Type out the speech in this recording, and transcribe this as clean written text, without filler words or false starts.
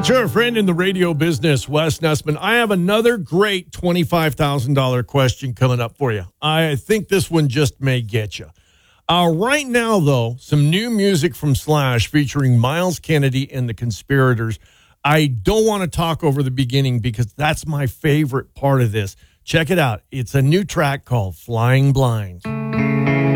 to our friend in the radio business, Wes Nessman. I have another great $25,000 question coming up for you. I think this one just may get you. Right now, though, some new music from Slash featuring Miles Kennedy and the Conspirators. I don't want to talk over the beginning because that's my favorite part of this. Check it out. It's a new track called Flying Blind.